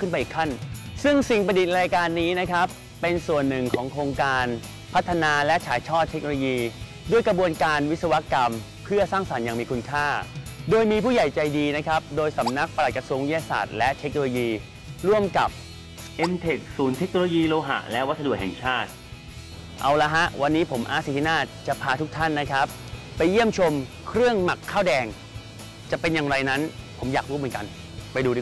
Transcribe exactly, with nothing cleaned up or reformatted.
ขึ้นไปอีกขั้นซึ่งสิ่งประดิษฐ์รายการนี้นะครับเป็นส่วนหนึ่งของโครงการพัฒนาและฉายทอดเทคโนโลยีด้วยกระบวนการวิศวกรรมเพื่อสร้างสรรค์อย่างมีคุณค่าโดยมีผู้ใหญ่ใจดีนะครับโดยสำนักปลัดกระทรวงวิทยาศาสตร์และเทคโนโลยีร่วมกับ เอ็ม เทค ศูนย์เทคโนโลยีโลหะและวัสดุแห่งชาติเอาละฮะวันนี้ผมอาร์ต สิทธินาถจะพาทุกท่านนะครับไปเยี่ยมชมเครื่องหมักข้าวแดงจะเป็นอย่างไรนั้นผมอยากรู้เหมือนกันไปดูดิ